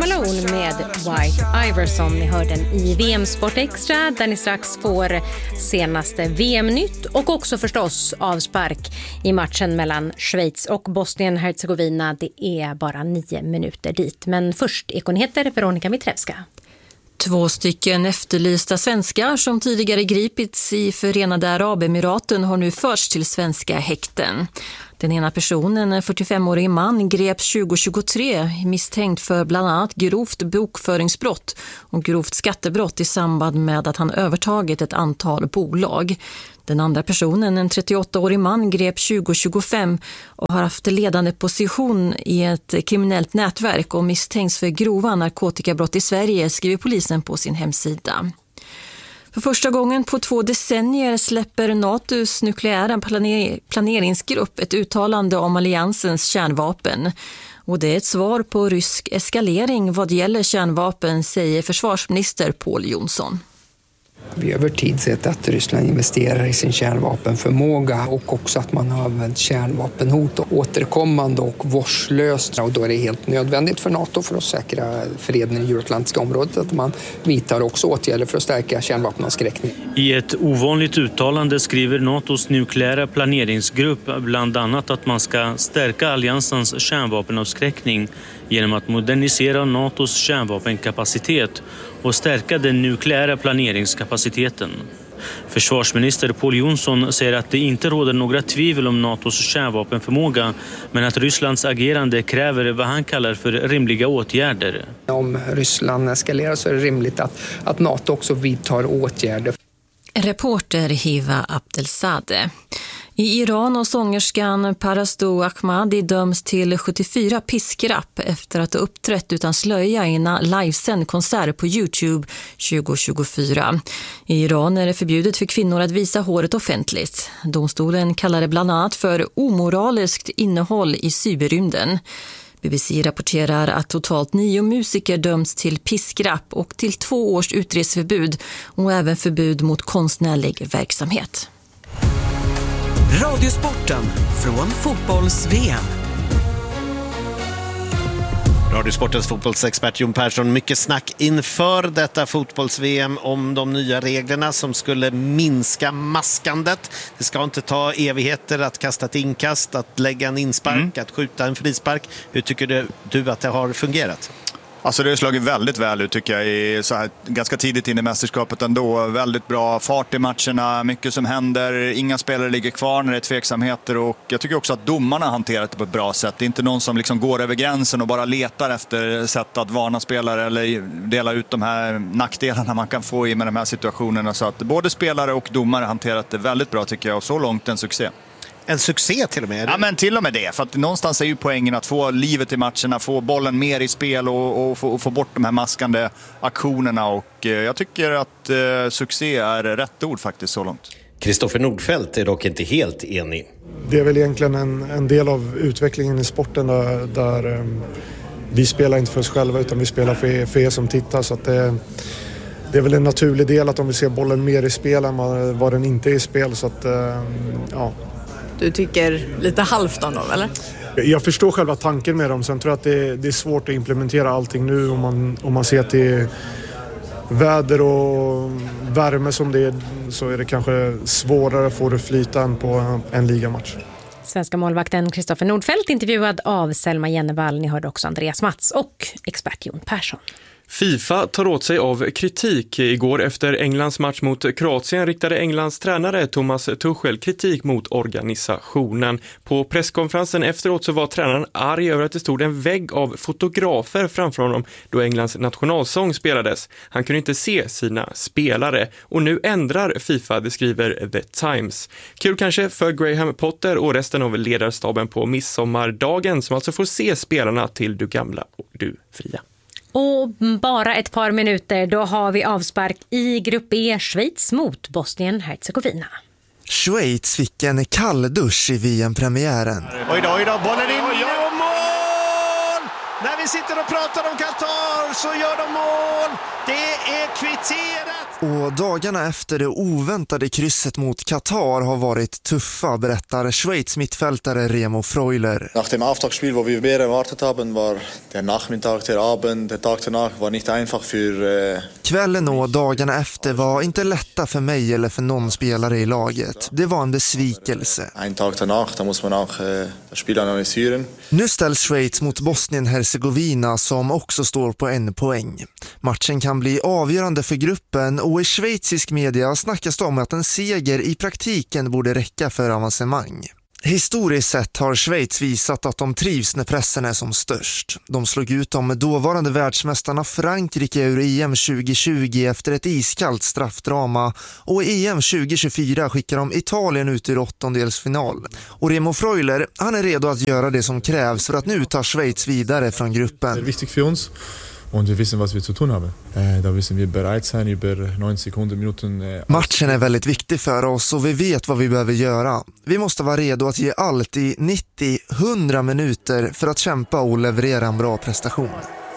Alone med White Iverson. Ni hör den i VM Sport Extra där ni strax får senaste VM-nytt och också förstås avspark i matchen mellan Schweiz och Bosnien-Hercegovina. Det är bara 9 minuter dit. Men först Ekonyheter, Veronica Mitrevska. 2 stycken efterlysta svenskar som tidigare gripits i Förenade Arabemiraten har nu förts till svenska häkten. Den ena personen, en 45-årig man, greps 2023 misstänkt för bland annat grovt bokföringsbrott och grovt skattebrott i samband med att han övertagit ett antal bolag. Den andra personen, en 38-årig man, greps 2025 och har haft ledande position i ett kriminellt nätverk och misstänks för grova narkotikabrott i Sverige, skriver polisen på sin hemsida. För första gången på 2 decennier släpper NATOs nukleära planeringsgrupp ett uttalande om alliansens kärnvapen. Och det är ett svar på rysk eskalering vad gäller kärnvapen, säger försvarsminister Pål Jonsson. Vi har över tid sett att Ryssland investerar i sin kärnvapenförmåga och också att man har använt kärnvapenhot återkommande och vårdslöst. Och då är det helt nödvändigt för NATO för att säkra freden i Euroatlantiska området att man vidtar också åtgärder för att stärka kärnvapenavskräckning. I ett ovanligt uttalande skriver NATOs nukleära planeringsgrupp bland annat att man ska stärka alliansens kärnvapenavskräckning genom att modernisera NATOs kärnvapenkapacitet och stärka den nukleära planeringskapaciteten. Försvarsminister Pål Jonsson säger att det inte råder några tvivel om NATOs kärnvapenförmåga, men att Rysslands agerande kräver vad han kallar för rimliga åtgärder. Om Ryssland eskalerar så är det rimligt att NATO också vidtar åtgärder. Reporter Hiva Abdelzadeh. I Iran och sångerskan Parasto Ahmadi döms till 74 piskrapp efter att ha uppträtt utan slöja i en livesänd konsert på YouTube 2024. I Iran är det förbjudet för kvinnor att visa håret offentligt. Domstolen kallar det bland annat för omoraliskt innehåll i cyberrymden. BBC rapporterar att totalt 9 musiker döms till piskrapp och till 2 års utreseförbud och även förbud mot konstnärlig verksamhet. Radiosporten från fotbolls-VM. Radiosportens fotbollsexpert Jon Persson, mycket snack inför detta fotbolls-VM om de nya reglerna som skulle minska maskandet. Det ska inte ta evigheter att kasta ett inkast, att lägga en inspark, att skjuta en frispark. Hur tycker du att det har fungerat? Alltså det har slagit väldigt väl ut tycker jag så här, ganska tidigt in i mästerskapet ändå. Väldigt bra fart i matcherna, mycket som händer, inga spelare ligger kvar när det är tveksamheter och jag tycker också att domarna har hanterat det på ett bra sätt. Det är inte någon som liksom går över gränsen och bara letar efter sätt att varna spelare eller dela ut de här nackdelarna man kan få i med de här situationerna. Så att både spelare och domare har hanterat det väldigt bra tycker jag och så långt en succé. En succé till och med? Ja, men till och med det. För att någonstans är ju poängen att få livet i matcherna, få bollen mer i spel och få bort de här maskande aktionerna. Och jag tycker att succé är rätt ord faktiskt så långt. Kristoffer Nordfeldt är dock inte helt enig. Det är väl egentligen en del av utvecklingen i sporten där vi spelar inte för oss själva utan vi spelar för er som tittar. Så att det är väl en naturlig del att om vi ser bollen mer i spel än vad den inte är i spel. Så att, ja... Du tycker lite halvt om dem, eller? Jag förstår själva tanken med dem. Sen tror jag att det är svårt att implementera allting nu om man ser till väder och värme som det är, så är det kanske svårare att få det flyta än på en ligamatch. Svenska målvakten Kristoffer Nordfeldt intervjuad av Selma Jennevall. Ni hörde också Andreas Mats och expert Jon Persson. FIFA tar åt sig av kritik. Igår efter Englands match mot Kroatien riktade Englands tränare Thomas Tuchel kritik mot organisationen. På presskonferensen efteråt så var tränaren arg över att det stod en vägg av fotografer framför honom då Englands nationalsång spelades. Han kunde inte se sina spelare och nu ändrar FIFA, det skriver The Times. Kul kanske för Graham Potter och resten av ledarstaben på midsommardagen som alltså får se spelarna till Du gamla och Du fria. Och bara ett par minuter, då har vi avspark i grupp B, Schweiz mot Bosnien-Hercegovina. Schweiz fick en kalldusch i VM-premiären. Oj då, bollen in och mål! När vi sitter och pratar om Qatar så gör de mål! Det är kvitterat! Och dagarna efter det oväntade krysset mot Katar har varit tuffa, berättar Schweiz mittfältare Remo Freuler. Nach dem Auftaktspiel, wo wir mehr erwartet haben, var der Nachmittag, der Abend, der Tag danach var nicht einfach för... Kvällen och dagarna efter var inte lätta för mig eller för någon spelare i laget. Det var en besvikelse. En tag danach, da muss man auch das Spiel analysieren. Nu ställs Schweiz mot Bosnien-Hercegovina som också står på 1 poäng. Matchen kan bli avgörande för gruppen och i schweizisk media snackas det om att en seger i praktiken borde räcka för avancemang. Historiskt sett har Schweiz visat att de trivs när pressen är som störst. De slog ut de dåvarande världsmästarna Frankrike ur EM 2020 efter ett iskallt straffdrama och i EM 2024 skickar de Italien ut ur åttondelsfinal. Och Remo Freuler, han är redo att göra det som krävs för att nu ta Schweiz vidare från gruppen. Det är viktigt för oss. Und wir wissen, was wir zu tun haben. Da müssen wir bereit sein, über 90 Sekunden, Minuten... Matchen är väldigt viktig för oss och vi vet vad vi behöver göra. Vi måste vara redo att ge allt i 90-100 minuter för att kämpa och leverera en bra prestation.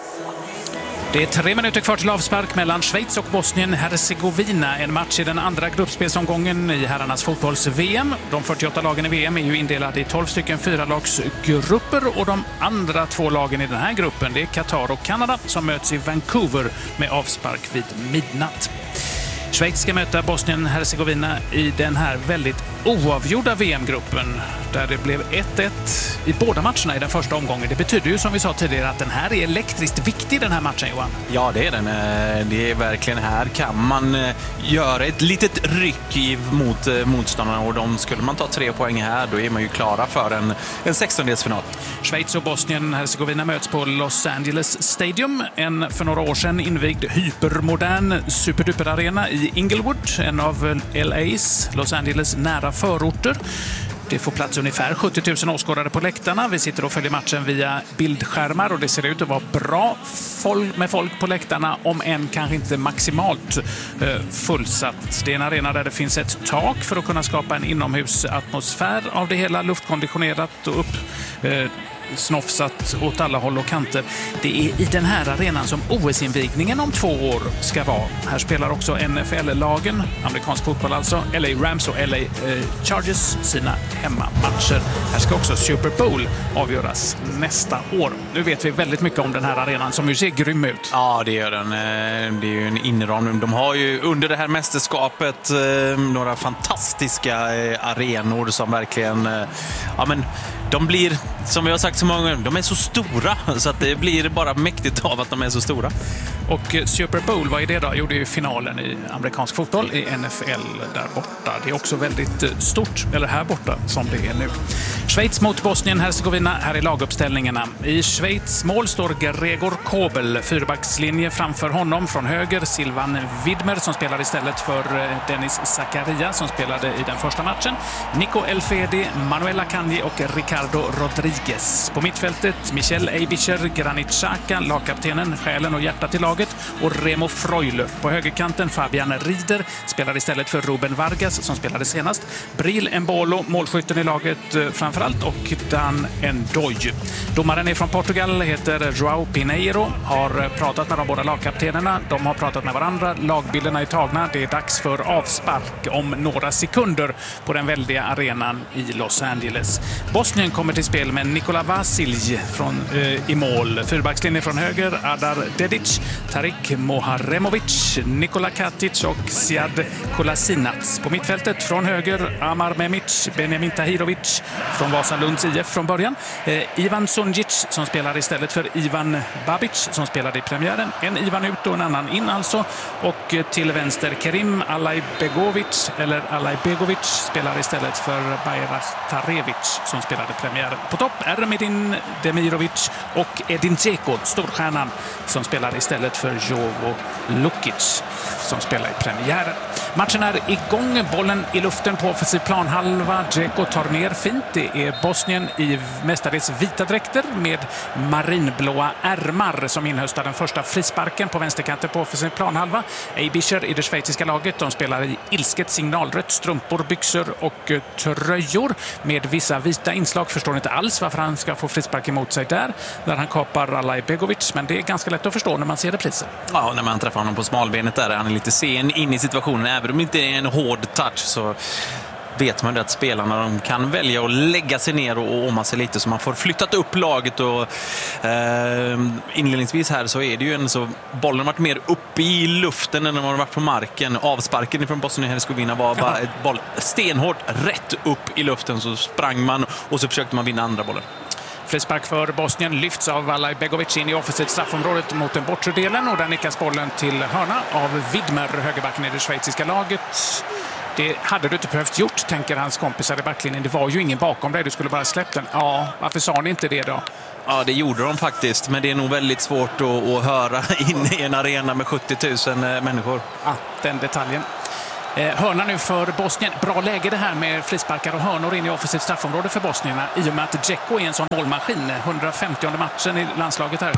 Det är 3 minuter kvar till avspark mellan Schweiz och Bosnien-Hercegovina. En match i den andra gruppspelsomgången i herrarnas fotbolls-VM. De 48 lagen i VM är ju indelade i 12 stycken 4-lagsgrupper och de andra 2 lagen i den här gruppen, det är Qatar och Kanada som möts i Vancouver med avspark vid midnatt. Schweiz ska möta Bosnien-Hercegovina i den här väldigt oavgjorda VM-gruppen där det blev 1-1 i båda matcherna i den första omgången. Det betyder ju som vi sa tidigare att den här är elektriskt viktig, den här matchen, Johan. Ja, det är den. Det är verkligen här kan man göra ett litet ryck mot motståndarna och de skulle man ta 3 poäng här, då är man ju klara för en 16-delsfinal. Schweiz och Bosnien-Hercegovina möts på Los Angeles Stadium, en för några år sedan invigd hypermodern superduper-arena i Inglewood, en av LAs, Los Angeles nära förorter. Det får plats ungefär 70 000 åskådare på läktarna. Vi sitter och följer matchen via bildskärmar och det ser ut att vara bra med folk på läktarna, om än kanske inte maximalt fullsatt. Det är en arena där det finns ett tak för att kunna skapa en inomhusatmosfär av det hela, luftkonditionerat och snofsat åt alla håll och kanter. Det är i den här arenan som OS-invigningen om 2 år ska vara. Här spelar också NFL-lagen, amerikansk fotboll alltså, LA Rams och LA Chargers sina hemmamatcher. Här ska också Super Bowl avgöras nästa år. Nu vet vi väldigt mycket om den här arenan som ju ser grym ut. Ja, det gör den. Det är ju en inramning. De har ju under det här mästerskapet några fantastiska arenor som verkligen, ja men de blir, som vi har sagt så många gånger, de är så stora så att det blir bara mäktigt av att de är så stora. Och Super Bowl, vad är det då? Jo, det är ju finalen i amerikansk fotboll i NFL där borta. Det är också väldigt stort, eller här borta som det är nu. Schweiz mot Bosnien-Hercegovina, här är laguppställningarna. I Schweiz mål står Gregor Kobel, 4-backslinje framför honom. Från höger Silvan Widmer som spelar istället för Dennis Zakaria som spelade i den första matchen. Nico Elfedi, Manuel Akanji och Ricardo Rodriguez. På mittfältet Michel Eibischer, Granit Xhaka, lagkaptenen, själen och hjärtat i laget, och Remo Freuler. På högerkanten Fabian Rieder spelar istället för Ruben Vargas som spelade senast. Bril Embolo, målskytten i laget framförallt, och Dan Ndoye. Domaren är från Portugal, heter João Pinheiro, har pratat med de båda lagkaptenerna. De har pratat med varandra, lagbilderna är tagna. Det är dags för avspark om några sekunder på den väldiga arenan i Los Angeles. Bosnien kommer till spel med Nikola Vasilj i mål. 4-backslinje från höger, Adar Dedic, Tarik Moharemovic, Nikola Katic och Siad Kolasinac. På mittfältet från höger, Amar Memic, Benjamin Tahirovic från Vasalunds IF från början. Ivan Sunjic som spelar istället för Ivan Babic som spelade i premiären. En Ivan ut och en annan in alltså. Och till vänster Kerim Alajbegovic spelar istället för Bayraktarevic som spelade premiären. På topp Ermedin Demirovic och Edin Dzeko, storstjärnan, som spelar istället för Jovo Lukic som spelar i premiären. Matchen är igång, bollen i luften på offensiv planhalva. Dzeko tar ner fint. Det är Bosnien i mestadels vita dräkter med marinblåa ärmar som inhöstar den första frisparken på vänsterkanten på offensiv planhalva. Eibischer i det schweiziska laget, de spelar i ilsket signalrött, strumpor, byxor och tröjor med vissa vita inslag. Förstår inte alls varför han ska få frispark emot sig där han kapar Alaj Begovic, men det är ganska lätt att förstå när man ser reprisen. Ja, när man träffar honom på smalbenet där, han är lite sen in i situationen. Även om det inte är en hård touch så vet man att spelarna de kan välja att lägga sig ner och åma sig lite så man får flyttat upp laget och inledningsvis här så är det ju en så bollen har varit mer uppe i luften än den har varit på marken. Avsparken från Bosnien-Hercegovina var bara ett boll stenhårt rätt upp i luften, så sprang man och så försökte man vinna andra bollen. Frispark för Bosnien lyfts av Alaj Begovic in i offensivt straffområdet mot den bortre delen och där nickas bollen till hörna av Widmer, högerbacken i det schweiziska laget. Det hade du inte behövt gjort, tänker hans kompisar i backlinjen. Det var ju ingen bakom dig, du skulle bara släppt den. Ja, varför sa ni inte det då? Ja, det gjorde de faktiskt, men det är nog väldigt svårt att höra in i en arena med 70 000 människor. Ja, den detaljen. Hörna nu för Bosnien. Bra läge det här med frisparkar och hörnor in i offensivt straffområde för bosnierna i och med att Dzeko är en sån målmaskin. 150 matchen i landslaget här.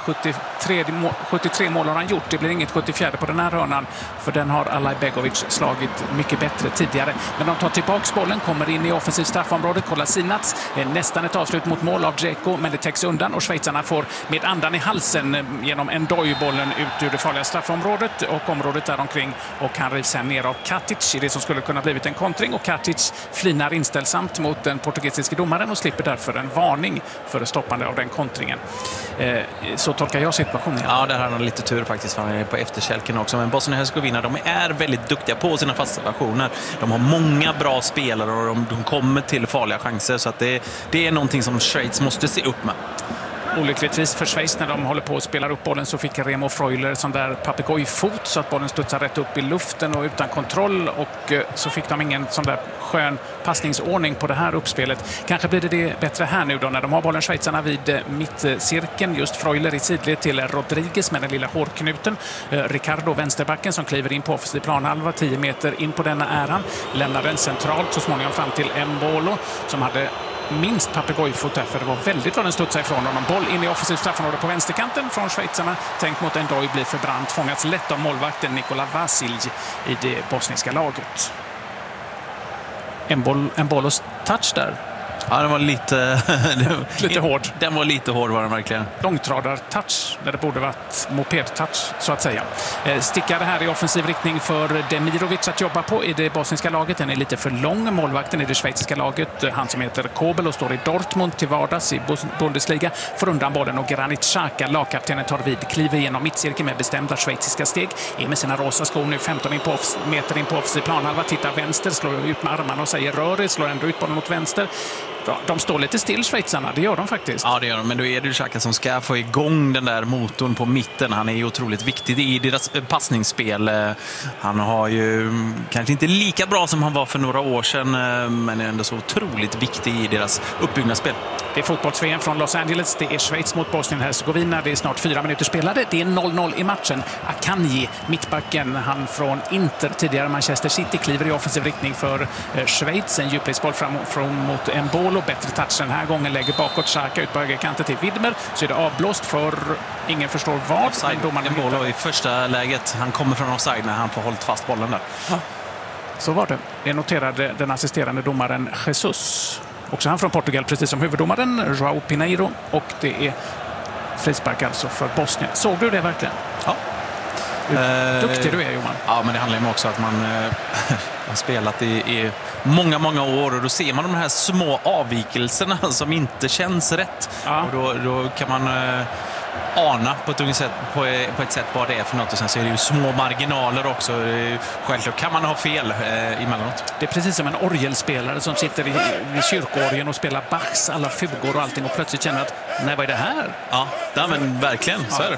73 mål har han gjort. Det blir inget 74 på den här hörnan, för den har Alaj Begovic slagit mycket bättre tidigare. Men de tar tillbaka bollen, kommer in i offensivt straffområde. Kolasinac, nästan ett avslut mot mål av Dzeko, men det täcks undan och schweizarna får med andan i halsen genom en bollen ut ur det farliga straffområdet och området där omkring, och han rivs sen ner av Katic i det som skulle kunna blivit en kontring, och Katic flinar inställsamt mot den portugisiske domaren och slipper därför en varning för stoppande av den kontringen. Så tolkar jag situationen. Ja, där har han lite tur faktiskt, för han är på efterkälken också. Men Bosnien-Hercegovina, de är väldigt duktiga på sina fasta situationer. De har många bra spelare och de kommer till farliga chanser, så att det är någonting som Schweiz måste se upp med. Olyckligtvis för Schweiz, när de håller på att spela upp bollen, så fick Remo Freuler sån där papegojfot så att bollen studsar rätt upp i luften och utan kontroll, och så fick de ingen sån där skön passningsordning på det här uppspelet. Kanske blir det bättre här nu då när de har bollen, schweizarna, vid mittcirkeln. Just Freuler i sidled till Rodriguez med den lilla hårknuten. Ricardo, vänsterbacken, som kliver in på offensiv planhalva 10 meter in på denna äran. Lämnar den centralt så småningom fram till Mbolo som hade minst papegojfot där, för det var väldigt vad den studsade ifrån honom. Boll in i offensivt straffområde på vänsterkanten från schweizarna. Tänkt mot Ndoi, blir förbrant. Fångats lätt av målvakten Nikola Vasilj i det bosniska laget. Mbolos touch där. Ja, den var lite hård. Den var lite hård, var den verkligen. Långtradar-touch, där det borde varit moped-touch, så att säga. Stickade här i offensiv riktning för Demirovic att jobba på i det bosniska laget. Den är lite för lång, målvakten i det schweiziska laget. Han som heter Kobel och står i Dortmund till vardags i Bundesliga får undan bollen, och Granit Xhaka, lagkaptenen, tar vid, kliver igenom mittcirkeln med bestämda schweiziska steg. Är med sina rosa skor nu 15 meter in på offensiv planhalva, tittar vänster, slår ut med armarna och säger rör, slår ändå ut bollen mot vänster. De står lite still, schweizarna, det gör de faktiskt. Ja, det gör de, men då är det Xhaka som ska få igång den där motorn på mitten. Han är ju otroligt viktig i deras passningsspel. Han har ju kanske inte lika bra som han var för några år sedan, men är ändå så otroligt viktig i deras uppbyggnadsspel. Det är fotbolls-VM från Los Angeles. Det är Schweiz mot Bosnien-Hercegovina. Det är snart 4 minuter spelade. Det är 0-0 i matchen. Akanji, mittbacken, han från Inter, tidigare Manchester City, kliver i offensiv riktning för Schweiz. En djupledsboll fram mot Mbolo. Bättre touch den här gången, lägger bakåt Xhaka ut på högerkanten till Widmer. Så är det avblåst för ingen förstår vad. Mbolo i första läget. Han kommer från offside när han får hållit fast bollen där. Ja. Så var det. Det noterade den assisterande domaren Jesus. Också han från Portugal, precis som huvuddomaren João Pinheiro, och det är frispark alltså för Bosnien. Såg du det verkligen? Ja. Duktig du är, Johan. Ja, men det handlar ju också om att man har spelat i många år, och då ser man de här små avvikelserna som inte känns rätt. Ja. Och då kan man ana på ett sätt vad det är för något, och sen så är det ju små marginaler också. Självklart kan man ha fel emellanåt. Det är precis som en orgelspelare som sitter vid kyrkorgeln och spelar Bachs alla fugor och allting, och plötsligt känner att nej, vad är det här? Ja, men verkligen, så är det.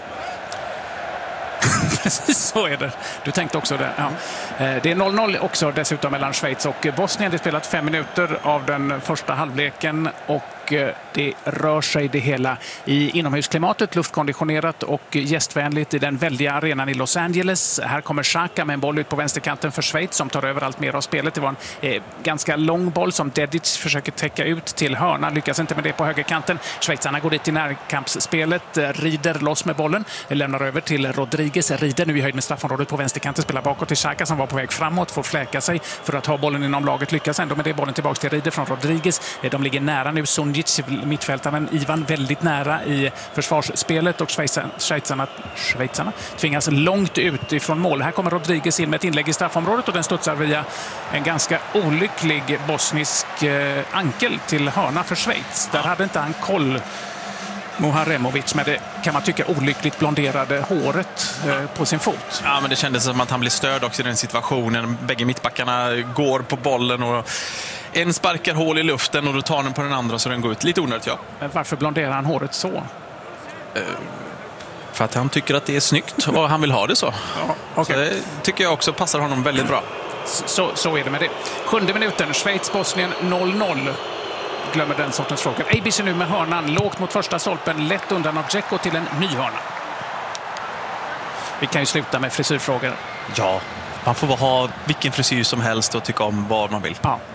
Precis så är det. Du tänkte också det. Ja. Det är 0-0 också dessutom mellan Schweiz och Bosnien. Det spelat 5 minuter av den första halvleken, och det rör sig det hela i inomhusklimatet, luftkonditionerat och gästvänligt i den väldiga arenan i Los Angeles. Här kommer Xhaka med en boll ut på vänsterkanten för Schweiz som tar över allt mer av spelet. Det var en ganska lång boll som Dedic försöker täcka ut till hörna, lyckas inte med det på högerkanten. Schweizarna går dit i närkampsspelet, rider loss med bollen, lämnar över till Rodriguez, rider nu i höjd med straffområdet på vänsterkanten, spelar bakåt till Xhaka som var på väg framåt, får fläka sig för att ha bollen inom laget, lyckas ändå med det, bollen tillbaka till rider från Rodriguez. De ligger nära nu, Sunjic, mittfältaren, Ivan väldigt nära i försvarsspelet och schweizarna tvingas långt ut ifrån mål. Här kommer Rodriguez in med ett inlägg i straffområdet och den studsar via en ganska olycklig bosnisk ankel till hörna för Schweiz. Där hade inte han koll, Muharemovic, med det kan man tycka olyckligt blonderade håret på sin fot. Ja, men det kändes som att han blev störd också i den situationen. Bägge mittbackarna går på bollen och en sparkar hål i luften och då tar den på den andra så den går ut. Lite onödigt, ja. Men varför blonderar han håret så? För att han tycker att det är snyggt och han vill ha det så. Ja, okay. Så det tycker jag också passar honom väldigt bra. Så är det med det. 7:e minuten, Schweiz-Bosnien 0-0. Glömmer den sortens frågor. Eibisch nu med hörnan, lågt mot första stolpen, lätt undan av Dzeko till en ny hörna. Vi kan ju sluta med frisyrfrågor. Ja, man får ha vilken frisyr som helst och tycka om vad man vill. Ja,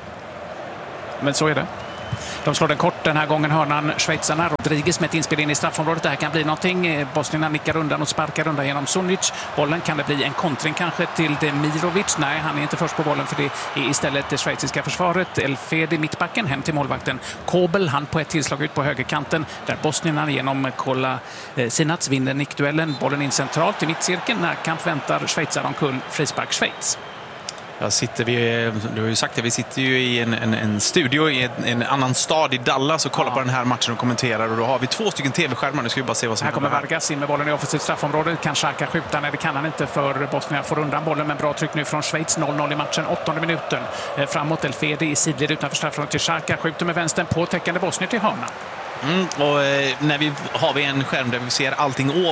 men så är det. De slår den kort den här gången, hörnan, schweizarna. Rodriguez med ett inspel in i straffområdet. Det här kan bli någonting. Bosnierna nickar undan och sparkar undan genom Sunjic. Bollen, kan det bli en kontring kanske till Demirovic? Nej, han är inte först på bollen för det är istället det schweiziska försvaret. Elfedi mittbacken hem till målvakten Kobel. Han på ett tillslag ut på högerkanten där bosnierna genom Kola Sinats vinner nickduellen. Bollen in centralt i mittcirkeln. Närkamp väntar schweizare omkull. Frispark Schweiz. Du har ju sagt det, vi sitter ju i en studio i en annan stad i Dallas och kollar på den här matchen och kommenterar, och då har vi 2 stycken tv-skärmar. Nu ska vi bara se vad som här kommer Vargas in med bollen i offensivt straffområde. Kan Xhaka skjuta? Nej, det kan han inte, för Bosnien får undan bollen, men bra tryck nu från Schweiz. 0-0 i matchen, 8:e minuten. Framåt Elfedi i sidled utanför straffområdet till Xhaka, skjuter med vänstern på täckande Bosnien till hörna. Och när har vi en skärm där vi ser allting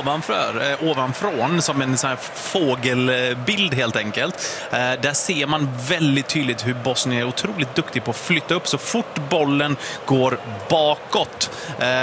ovanifrån som en sån här fågelbild helt enkelt. Där ser man väldigt tydligt hur Bosnien är otroligt duktig på att flytta upp. Så fort bollen går bakåt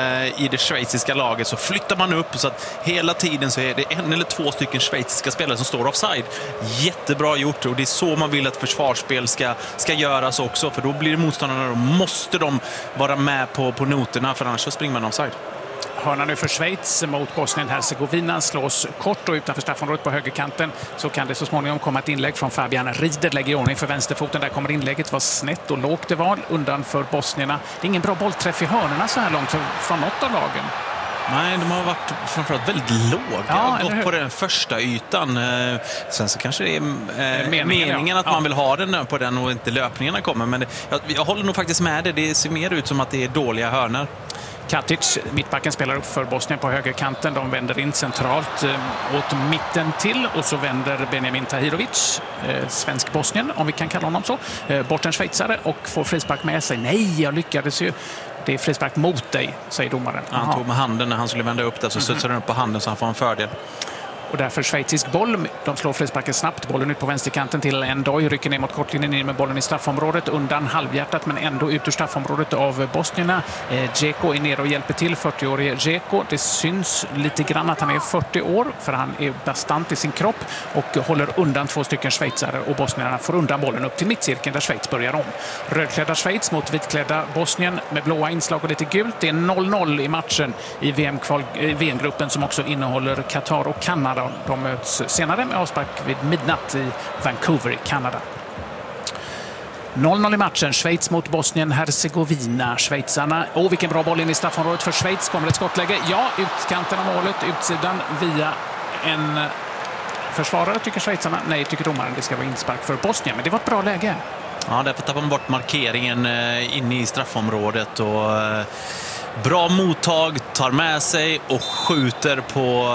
i det schweiziska laget så flyttar man upp, så att hela tiden så är det 1 eller 2 stycken schweiziska spelare som står offside. Jättebra gjort, och det är så man vill att försvarsspel ska göras också, för då blir det motståndarna, då måste de vara med på noterna, för annars så springer man offside. Hörna nu för Schweiz mot Bosnien-Hercegovina, slås kort och utanför straffområdet på högerkanten. Så kan det så småningom komma ett inlägg från Fabian Rieder, lägger i ordning för vänsterfoten. Där kommer inlägget, var snett och lågt det var undan för bosnierna. Det är ingen bra bollträff i hörnorna så här långt från något av lagen. Nej, de har varit framförallt väldigt låga. Ja, gått på den första ytan. Sen så kanske det är meningen att man vill ha den på den och inte löpningarna kommer. Men jag håller nog faktiskt med det. Det ser mer ut som att det är dåliga hörnor. Katic, mittbacken, spelar upp för Bosnien på högerkanten. De vänder in centralt åt mitten till, och så vänder Benjamin Tahirovic, svensk Bosnien om vi kan kalla honom så, bort en schweizare och får frispark med sig. Nej, jag lyckades ju. Det är frispark mot dig, säger domaren. Han tog med handen när han skulle vända upp där, så studsade den upp på handen så han får en fördel. Och därför schweizisk boll. De slår frisparken snabbt. Bollen ut på vänsterkanten till Endoy. Rycker ner mot kortlinjen, ner med bollen i straffområdet. Undan halvhjärtat, men ändå ut ur straffområdet av bosnierna. Dzeko är nere och hjälper till. 40-årige Dzeko. Det syns lite grann att han är 40 år, för han är bastant i sin kropp och håller undan 2 stycken schweizare, och bosnierna får undan bollen upp till mittcirkeln där Schweiz börjar om. Rödklädda Schweiz mot vitklädda Bosnien med blåa inslag och lite gult. Det är 0-0 i matchen i VM-gruppen som också innehåller Qatar och Kanada. De möts senare med avspark vid midnatt i Vancouver i Kanada. 0-0 i matchen. Schweiz mot Bosnien-Hercegovina. Schweizarna. Vilken bra boll in i straffområdet för Schweiz. Kommer ett skottläge. Ja, utkanten av målet. Utsidan via en försvarare, tycker schweizarna. Nej, tycker domaren. Det ska vara inspark för Bosnien. Men det var ett bra läge. Ja, därför tappar man bort markeringen inne i straffområdet, och bra mottag, tar med sig och skjuter på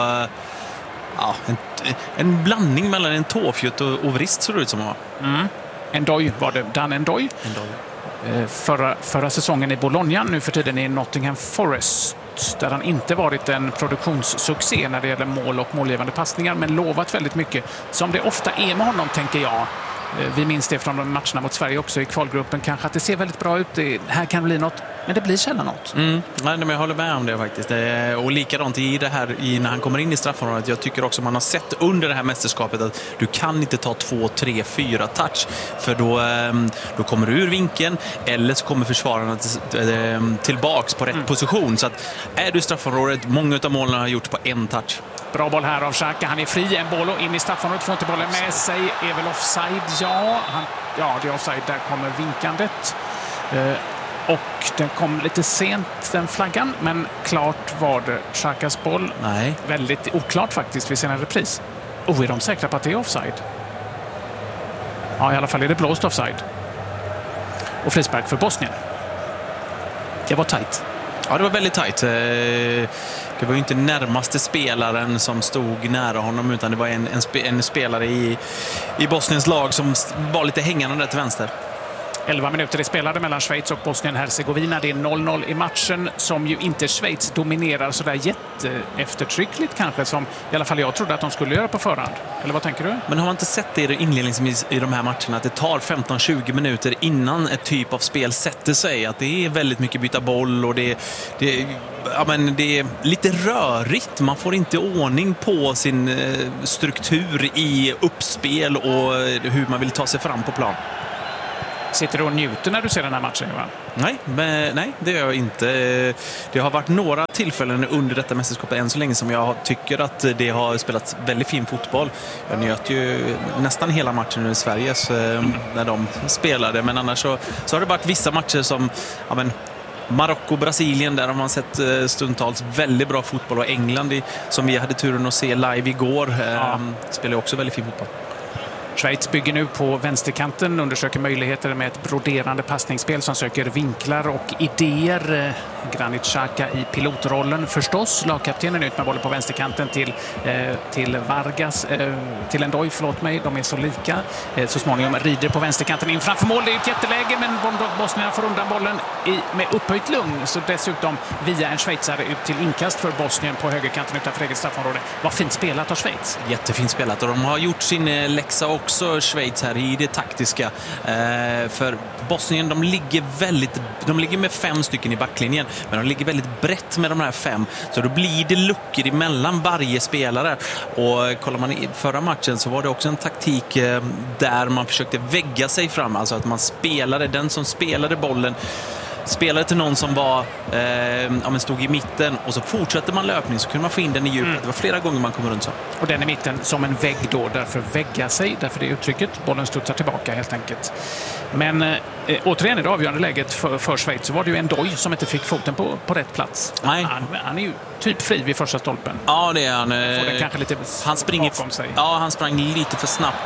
en blandning mellan en tåfjutt och vrist, så det ut som var. Endoy var det. Dan Endoy. Förra säsongen i Bologna, nu för tiden i Nottingham Forest, där han inte varit en produktionssuccé när det gäller mål och målgivande passningar, men lovat väldigt mycket, som det ofta är med honom, tänker jag. Vi minns det från de matcherna mot Sverige också i kvalgruppen. Kanske att det ser väldigt bra ut. Här kan det bli något, men det blir sällan något. Nej, men jag håller med om det faktiskt. Och likadant i det här när han kommer in i straffområdet. Jag tycker också man har sett under det här mästerskapet att du kan inte ta 2, 3, 4 touch. För då kommer du ur vinkeln eller så kommer försvararna tillbaks på rätt position. Så att är du i straffområdet, många av målen har gjorts på en touch. Bra boll här av Xhaka. Han är fri. En boll och in i straffområdet. Får inte bollen med sig. Är väl offside? Ja, det är offside. Där kommer vinkandet. Och den kom lite sent, den flaggan. Men klart var det Xhakas boll. Nej. Väldigt oklart faktiskt. Vi ser en repris. Är de säkra på att det är offside? Ja, i alla fall är det blåst offside. Och frispark för Bosnien. Det var tajt. Ja, det var väldigt tajt. Det var ju inte närmaste spelaren som stod nära honom, utan det var en spelare i Bosniens lag som var lite hängande där till vänster. 11 minuter är spelade mellan Schweiz och Bosnien-Hercegovina. Det är 0-0 i matchen som ju inte Schweiz dominerar så där jätteeftertryckligt kanske som i alla fall jag trodde att de skulle göra på förhand. Eller vad tänker du? Men har man inte sett det inledningsvis i de här matcherna att det tar 15-20 minuter innan ett typ av spel sätter sig? Att det är väldigt mycket byta boll och det är lite rörigt. Man får inte ordning på sin struktur i uppspel och hur man vill ta sig fram på plan. Sitter du och njuter när du ser den här matchen, Johan? Nej, det gör jag inte. Det har varit några tillfällen under detta mästerskapet än så länge som jag tycker att det har spelats väldigt fin fotboll. Jag njöt ju nästan hela matchen i Sverige när de spelade, men annars så har det varit vissa matcher som Marocko, Brasilien, där har man sett stundtals väldigt bra fotboll, och England som vi hade turen att se live igår spelar också väldigt fin fotboll. Schweiz bygger nu på vänsterkanten, undersöker möjligheter med ett broderande passningsspel som söker vinklar och idéer. Granit Xhaka i pilotrollen förstås. Lagkaptenen ut med bollen på vänsterkanten till Vargas, till Ndoye, de är så lika. Så småningom rider på vänsterkanten in framför mål. Det är ett jätteläge, men Bosnien får undan bollen med upphöjt lugn. Så dessutom via en schweizare ut till inkast för Bosnien på högerkanten utanför eget straffområde. Vad fint spelat av Schweiz. Jättefint spelat, och de har gjort sin läxa också, Schweiz, här i det taktiska. För Bosnien, de ligger med 5 stycken i backlinjen, men de ligger väldigt brett med de här 5, så då blir det luckor emellan varje spelare. Och kollar man i förra matchen så var det också en taktik där man försökte vägga sig fram, alltså att man spelade, den som spelade bollen spelade till någon som stod i mitten, och så fortsätter man löpning så kunde man få in den i djupet. Det var flera gånger man kom runt så. Och den i mitten som en vägg då, därför vägga sig, därför det är uttrycket. Bollen studsar tillbaka helt enkelt. Men återigen i det avgörande läget för Schweiz så var det ju Ndoye som inte fick foten på rätt plats. Nej. Han är ju typ fri vid första stolpen. Ja, det är han. Får den kanske lite bakom sig. Ja, han sprang lite för snabbt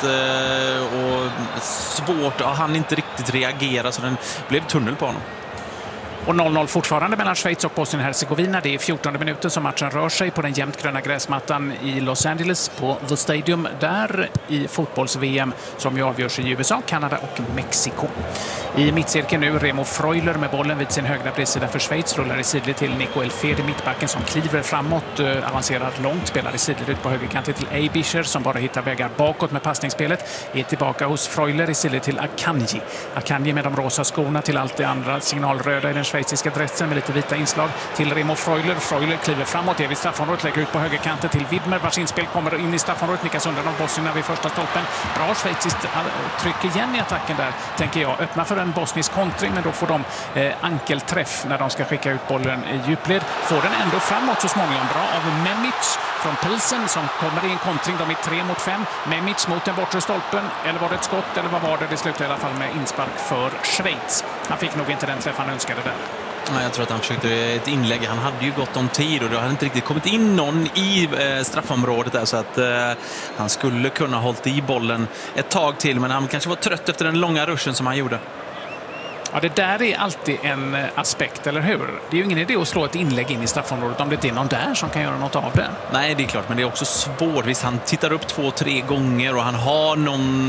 och svårt. Och han inte riktigt reagera, så den blev tunnel på honom. Och 0-0 fortfarande mellan Schweiz och Bosnien-Hercegovina. Det är 14 minuter som matchen rör sig på den jämnt gröna gräsmattan i Los Angeles på The Stadium. Där i fotbolls-VM som ju avgörs i USA, Kanada och Mexiko. I mittcirkeln nu Remo Freuler med bollen vid sin högra bredsida för Schweiz. Rullar i sidled till Nico Elfedi, mittbacken som kliver framåt, avancerar långt, spelar i sidled ut på högerkanten till Eibischer som bara hittar vägar bakåt med passningsspelet. Är tillbaka hos Freuler i sidled till Akanji. Akanji med de rosa skorna till allt det andra signalröda i den schweiziska dressen med lite vita inslag till Remo Freuler. Freuler kliver framåt, är vid straffområdet, lägger ut på högerkanten till Widmer, vars inspel kommer in i straffområdet, nickas undan av Bosnien vid första stolpen. Bra schweiziskt tryck igen i attacken där, tänker jag. Öppna för en bosnisk kontring, men då får de ankelträff när de ska skicka ut bollen i djupled. Får den ändå framåt så småningom. Bra av Memic från Pilsen som kommer i en kontring. De är 3-5. Memic mot den bortre stolpen. Eller var det ett skott, eller vad var det? Det slutar i alla fall med inspark för Schweiz. Han fick nog inte den träff han önskade där. Jag tror att han försökte ett inlägg. Han hade ju gått om tid och det hade inte riktigt kommit in någon i straffområdet där, så att han skulle kunna hållit i bollen ett tag till, men han kanske var trött efter den långa ruschen som han gjorde. Ja, det där är alltid en aspekt, eller hur? Det är ju ingen idé att slå ett inlägg in i straffområdet om det inte är någon där som kan göra något av det. Nej, det är klart, men det är också svårt. Visst, han tittar upp 2-3 gånger och han har någon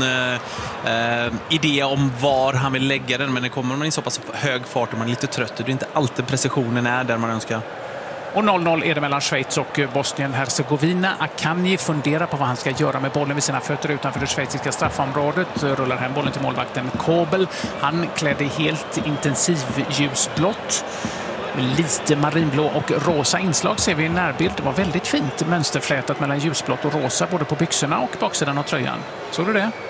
idé om var han vill lägga den, men det kommer man i så pass hög fart och man är lite trött. Det är inte alltid precisionen är där man önskar. Och 0-0 är det mellan Schweiz och Bosnien-Hercegovina. Akanji funderar på vad han ska göra med bollen vid sina fötter utanför det schweiziska straffområdet. Rullar hem bollen till målvakten Kobel. Han klädde helt intensiv ljusblått. Lite marinblå och rosa inslag ser vi i närbild. Det var väldigt fint mönsterflätat mellan ljusblått och rosa både på byxorna och baksidan av tröjan. Såg du det?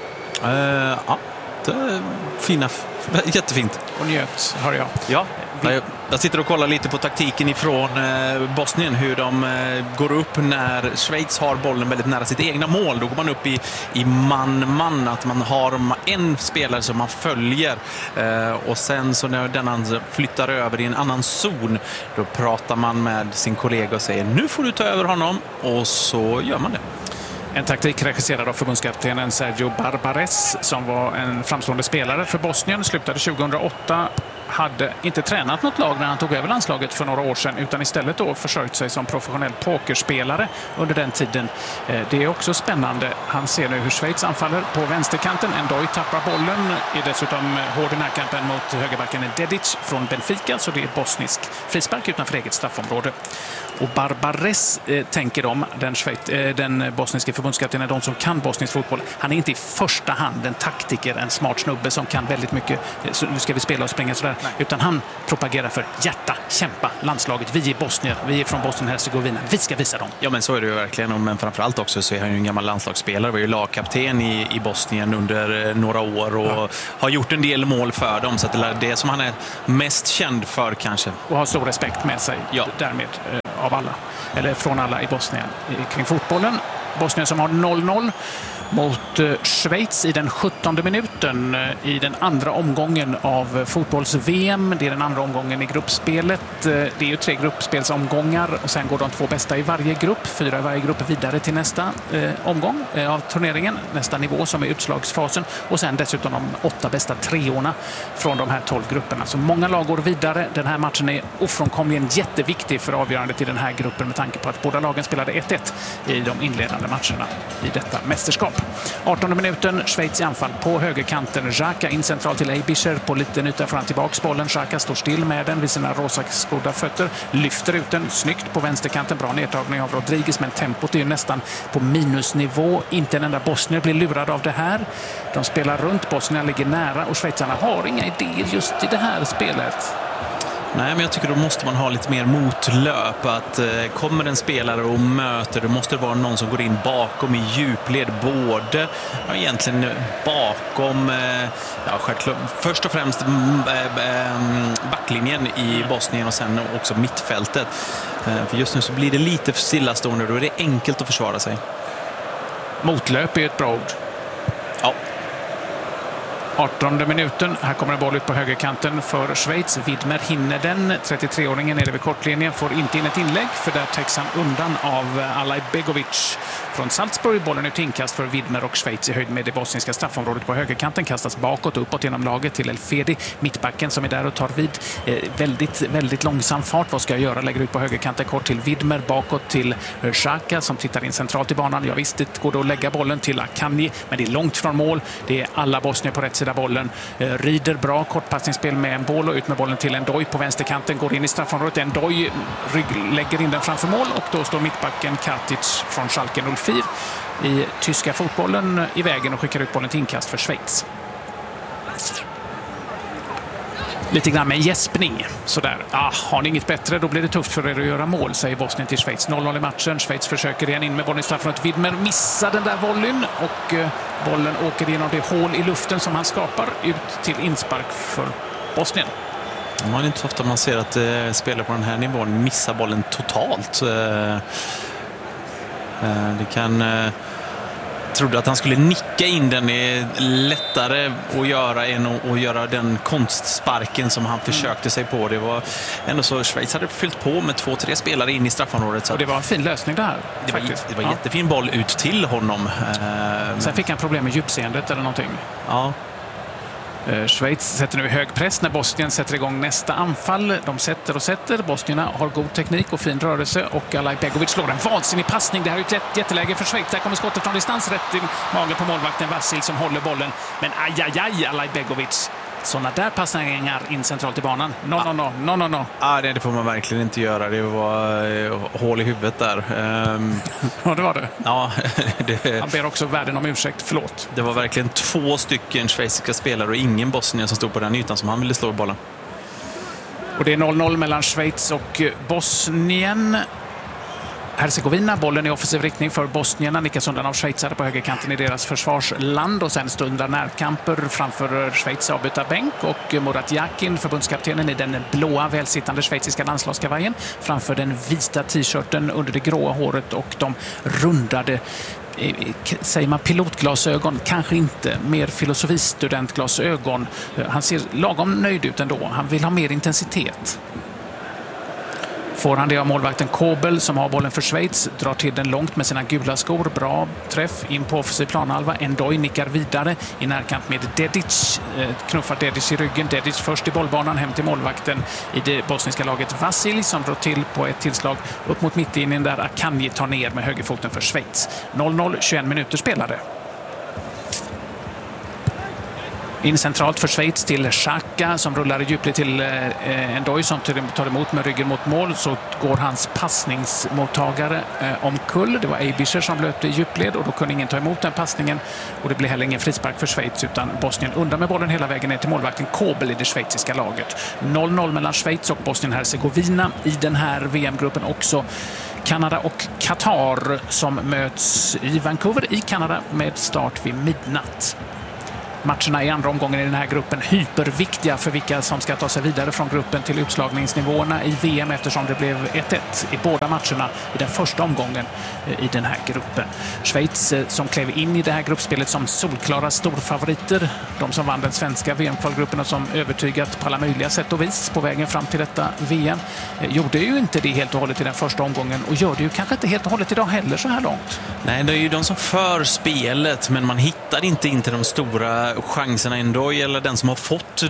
Ja, det är fina. Jättefint. Och njöt, hör jag. Ja, jag sitter och kollar lite på taktiken ifrån Bosnien, hur de går upp när Schweiz har bollen väldigt nära sitt egna mål. Då går man upp i man-man, att man har en spelare som man följer och sen så när den flyttar över i en annan zon, då pratar man med sin kollega och säger nu får du ta över honom, och så gör man det. En taktik regisserad av förbundskaptenen Sergio Barbares som var en framstående spelare för Bosnien, slutade 2008, hade inte tränat något lag när han tog över landslaget för några år sedan, utan istället då försörjt sig som professionell pokerspelare under den tiden. Det är också spännande. Han ser nu hur Schweiz anfaller på vänsterkanten. Ndoye tappar bollen, är dessutom hård i närkampen mot högerbacken Dedic från Benfica, så det är bosnisk frispark utanför eget straffområde. Och Barbares tänker de, den bosniska förbundskaptenen, de som kan bosnisk fotboll. Han är inte i första hand en taktiker, en smart snubbe som kan väldigt mycket, så nu ska vi spela och springa sådär. Nej. Utan han propagerar för hjärta, kämpa, landslaget. Vi är bosnier, vi är från Bosnien-Hercegovina. Vi ska visa dem. Ja, men så är det ju verkligen. Men framförallt också så är han ju en gammal landslagsspelare. Var ju lagkapten i Bosnien under några år och har gjort en del mål för dem. Så att det är det som han är mest känd för kanske. Och har stor respekt med sig därmed av alla, eller från alla i Bosnien kring fotbollen. Bosnien som har 0-0 mot Schweiz i den 17:e minuten i den andra omgången av fotbolls-VM. Det är den andra omgången i gruppspelet. Det är ju 3 gruppspelsomgångar och sen går de 2 bästa i varje grupp, 4 i varje grupp vidare till nästa omgång av turneringen, nästa nivå som är utslagsfasen, och sen dessutom de 8 bästa treorna från de här 12 grupperna. Så många lag går vidare. Den här matchen är ofrånkomligen jätteviktig för avgörandet i den här gruppen med tanke på att båda lagen spelade 1-1 i de inledande matcherna i detta mästerskap. 18:e minuten, Schweiz i anfall på högerkanten. Xhaka in central till Eibischer på liten yta fram tillbaks bollen. Xhaka står still med den vid sina rosa-skodda fötter. Lyfter ut den snyggt på vänsterkanten. Bra nedtagning av Rodriguez, men tempot är ju nästan på minusnivå. Inte en enda bosnier blir lurad av det här. De spelar runt, Bosnien ligger nära och schweizarna har inga idéer just i det här spelet. Nej, men jag tycker då måste man ha lite mer motlöp. Att kommer en spelare och möter, då måste det vara någon som går in bakom i djupled. Både egentligen bakom, självklart, först och främst backlinjen i Bosnien och sen också mittfältet. För just nu så blir det lite stillastående, då är det enkelt att försvara sig. Motlöp är ett bra ord. Ja. 18:e minuten. Här kommer en boll ut på högerkanten för Schweiz. Widmer hinner den. 33-åringen nere vid kortlinjen får inte in ett inlägg, för där täcks han undan av Alaj Begovic från Salzburg. Bollen ut inkast för Widmer och Schweiz i höjd med det bosniska straffområdet på högerkanten. Kastas bakåt och uppåt genom laget till Elfedi, mittbacken som är där och tar vid. Väldigt, väldigt långsam fart. Vad ska jag göra? Lägger ut på högerkanten kort till Widmer, bakåt till Xhaka som tittar in centralt i banan. Ja visst, det går då att lägga bollen till Akanji, men det är långt från mål. Det är alla bosnier på rätt sida bollen. Rieder bra kortpassningsspel med en boll och ut med bollen till Ndoye på vänsterkanten. Går in i straffområdet. Ndoye lägger in den framför mål och då står mittbacken Katic från Schalke 04 i tyska fotbollen i vägen och skickar ut bollen till inkast för Schweiz. Lite grann med gäspning. Sådär. Har ni inget bättre, då blir det tufft för er att göra mål, säger Bosnien till Schweiz. 0-0 i matchen. Schweiz försöker igen in med bollen i straffområdet. Widmer missar den där volleyn och bollen åker genom det hål i luften som han skapar ut till inspark för Bosnien. Man är inte så ofta man ser att spelare på den här nivån missar bollen totalt. Det kan... trodde att han skulle nicka in den, är lättare att göra än att göra den konstsparken som han försökte sig på. Det var ändå så Schweiz hade fyllt på med 2-3 spelare in i straffområdet. Så och det var en fin lösning där. Det var jättefin boll ut till honom. Sen fick han problem med djupseendet eller någonting. Ja. Schweiz sätter nu hög press när Bosnien sätter igång nästa anfall. De sätter och sätter. Bosnierna har god teknik och fin rörelse och Alaj Begovic slår en vansinnig passning. Det här är ett jätteläge för Schweiz. Där kommer skottet från distans rätt i magen på målvakten Vasil som håller bollen. Men aj, Alaj Begovic Sådana där passningar in centralt i banan. No. Ja, det får man verkligen inte göra. Det var hål i huvudet där. Ja, det var det. Ja, Han ber också världen om ursäkt. Förlåt. Det var verkligen 2 stycken schweiziska spelare och ingen bosnier som stod på den ytan som han ville slå bollen. Och det är 0-0 mellan Schweiz och Bosnien. Herzegovina, bollen i offensiv riktning för bosnierna. Nickas undan av schweizare på högerkanten i deras försvarsland och sen stundar närkamper framför Schweiz avbytarbänk och Murat Yakin, förbundskaptenen i den blåa välsittande schweiziska landslagskavajen framför den vita t-shirten under det gråa håret och de rundade, säger man pilotglasögon, kanske inte, mer filosofistudentglasögon. Han ser lagom nöjd ut ändå. Han vill ha mer intensitet. Får han det av målvakten Kobel som har bollen för Schweiz, drar till den långt med sina gula skor. Bra träff in på offensiv planhalva. Endoy nickar vidare i närkant med Dedic. Knuffar Dedic i ryggen. Dedic först i bollbanan hem till målvakten i det bosniska laget Vasil som drar till på ett tillslag upp mot mittlinjen där Akanji tar ner med högerfoten för Schweiz. 0-0, 21 minuter spelade. In centralt för Schweiz till Xhaka som rullar i djupled till Endoy som tar emot med ryggen mot mål. Så går hans passningsmottagare omkull. Det var Eibischer som blöt i djupled och då kunde ingen ta emot den passningen. Och det blir heller ingen frispark för Schweiz utan Bosnien undan med bollen hela vägen ner till målvakten Kobel i det schweiziska laget. 0-0 mellan Schweiz och Bosnien-Herzegovina i den här VM-gruppen också. Kanada och Qatar som möts i Vancouver i Kanada med start vid midnatt. Matcherna i andra omgången i den här gruppen hyperviktiga för vilka som ska ta sig vidare från gruppen till utslagningsnivåerna i VM eftersom det blev 1-1 i båda matcherna i den första omgången i den här gruppen. Schweiz som klev in i det här gruppspelet som solklara storfavoriter. De som vann den svenska VM-kvalgruppen och som övertygat på alla möjliga sätt och vis på vägen fram till detta VM. Gjorde ju inte det helt och hållet i den första omgången och gör det ju kanske inte helt och hållet idag heller så här långt. Nej, det är ju de som för spelet men man hittar inte in till de stora chanserna ändå, eller den som har fått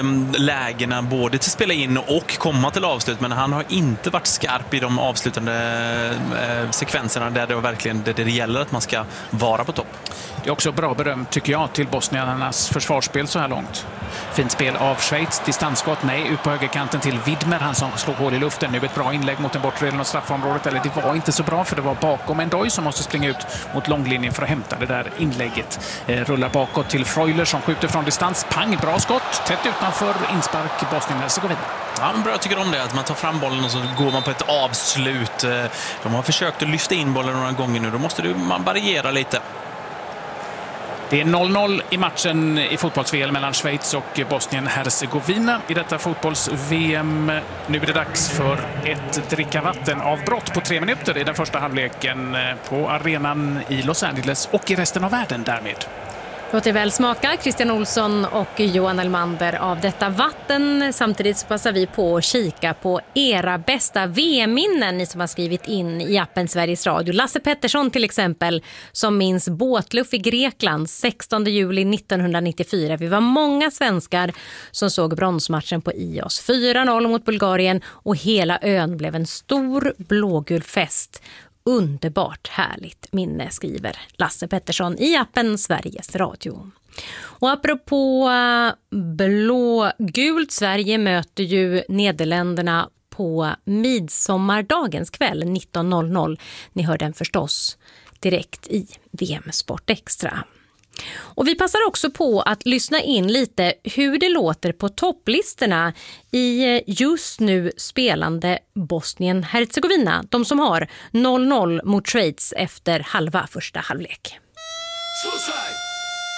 lägena både till spela in och komma till avslut, men han har inte varit skarp i de avslutande sekvenserna där det var verkligen det gäller att man ska vara på topp. Det är också bra beröm tycker jag till bosniernas försvarsspel så här långt. Fint spel av Schweiz, distansskott, nej, ut på högerkanten till Widmer, han som slog hål i luften. Nu ett bra inlägg mot den bortre delen av straffområdet, eller det var inte så bra för det var bakom Endoy som måste springa ut mot långlinjen för att hämta det där inlägget. Rullar bakåt till Freuler som skjuter från distans, pang, bra skott, tätt utanför, inspark Bosnien-Herzegovina. Ja, men bra, jag tycker om det, att man tar fram bollen och så går man på ett avslut. De har försökt att lyfta in bollen några gånger nu, då måste man variera lite. Det är 0-0 i matchen i fotbolls-VM mellan Schweiz och Bosnien-Herzegovina i detta fotbolls-VM. Nu är det dags för ett dricka vatten-avbrott på 3 minuter i den första halvleken på arenan i Los Angeles och i resten av världen därmed. Låter väl smaka, Christian Olsson och Johan Elmander av detta vatten. Samtidigt så passar vi på att kika på era bästa VM-minnen, ni som har skrivit in i appen Sveriges Radio. Lasse Pettersson till exempel, som minns båtluff i Grekland 16 juli 1994. Vi var många svenskar som såg bronsmatchen på Ios. 4-0 mot Bulgarien och hela ön blev en stor blågul fest. Underbart härligt minne, skriver Lasse Pettersson i appen Sveriges Radio. Och apropå blågult, Sverige möter ju Nederländerna på midsommardagens kväll 19.00. Ni hör den förstås direkt i VM Sport Extra. Och vi passar också på att lyssna in lite hur det låter på topplistorna i just nu spelande Bosnien-Herzegovina. De som har 0-0 mot Schweiz efter halva första halvlek.